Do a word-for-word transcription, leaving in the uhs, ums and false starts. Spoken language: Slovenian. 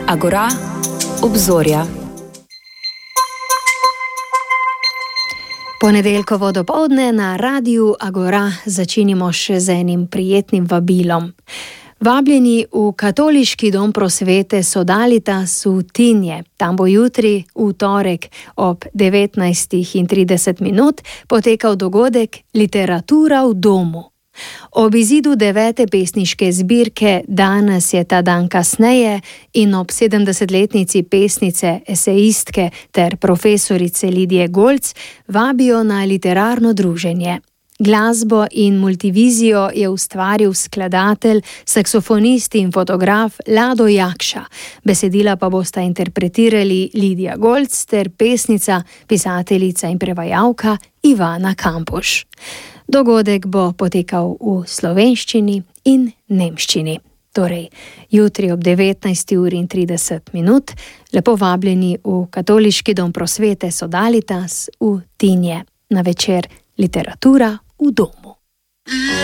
Agora, obzorja. Ponedeljkovo dopoldne na Radiu Agora začinimo še z enim prijetnim vabilom. Vabljeni v Katoliški dom prosvete Sodalitas v Tinje. Tam bo jutri, v torek, ob devetnajst trideset minut potekal dogodek Literatura v domu. Ob izidu devete pesniške zbirke Danes je ta dan kasneje in ob sedemdesetletnici pesnice, esejistke ter profesorice Lidije Golc vabijo na literarno druženje. Glasbo in multivizijo je ustvaril skladatelj, saksofonist in fotograf Lado Jakša. Besedila pa bosta interpretirali Lidija Golc ter pesnica, pisateljica in prevajalka Ivana Kampuš. Dogodek bo potekal v slovenščini in nemščini. Torej, jutri ob devetnajst trideset minut, lepo vabljeni v Katoliški dom prosvete Sodalitas v Tinje na večer Literatura v domu.